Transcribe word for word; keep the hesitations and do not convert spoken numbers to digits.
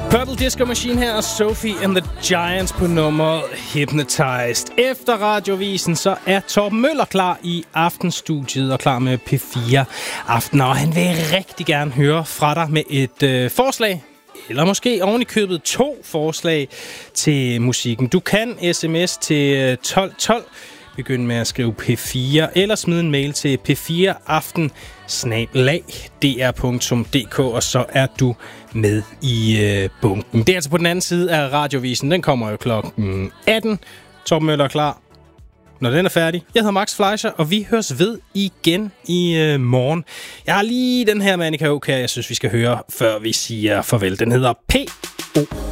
Purple Disco Machine her, og Sophie and the Giants på nummeret Hypnotized. Efter radiovisen, så er Torben Møller klar i aftenstudiet og klar med P fire Aften. Og han vil rigtig gerne høre fra dig med et øh, forslag, eller måske oven i købet to forslag til musikken. Du kan sms til tolv tolv. Begynd med at skrive P fire, eller smid en mail til p fire aften snabel-a d r punktum d k, og så er du med i øh, bunken. Det er altså på den anden side af radiovisen. Den kommer jo klokken atten. Torben Møller er klar, når den er færdig. Jeg hedder Max Fleischer, og vi høres ved igen i øh, morgen. Jeg har lige den her Manika Oka, jeg synes, vi skal høre, før vi siger farvel. Den hedder P O